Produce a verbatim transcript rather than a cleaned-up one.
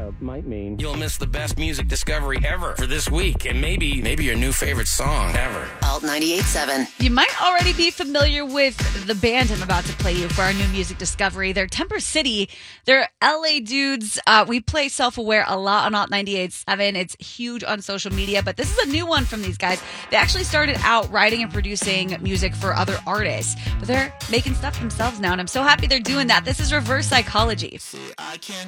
uh, might mean. You'll miss the best music discovery ever for this week, and maybe maybe your new favorite song ever. Alt ninety-eight point seven. You might already be familiar with the band I'm about to play you for our new music discovery. They're Temper City. They're L A dudes. Uh, we play Self-Aware a lot on Alt ninety-eight point seven. It's huge on social media, but this is a new one from these guys. They actually started out writing and producing music for other artists, but they're making stuff themselves now, and I'm so happy they're doing that. This is Reverse Psychology. See, I can't